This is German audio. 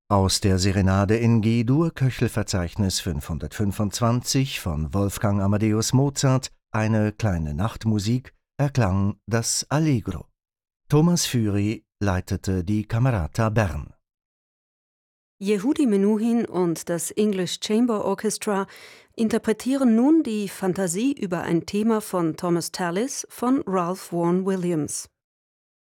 Aus der Serenade in G-Dur-Köchelverzeichnis 525 von Wolfgang Amadeus Mozart, eine kleine Nachtmusik, erklang das Allegro. Thomas Fury leitete die Camerata Bern. Yehudi Menuhin und das English Chamber Orchestra interpretieren nun die Fantasie über ein Thema von Thomas Tallis von Ralph Vaughan Williams.